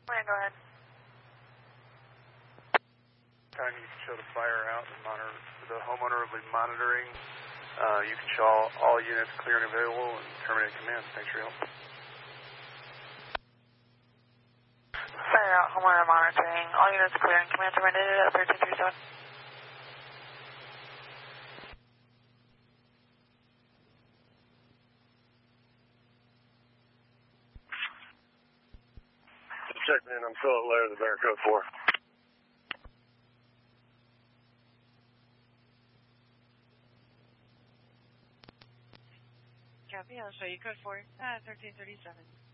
Go ahead. Time you can show the fire out and monitor. The homeowner will be monitoring. You can show all units clear and available and terminate command. Thanks for your help. Fire out, homeowner monitoring. All units clear and command terminated at 1337. Check in. I'm still at layer of the Bear Code 4. Copy. I'll show you code 4 at 1337.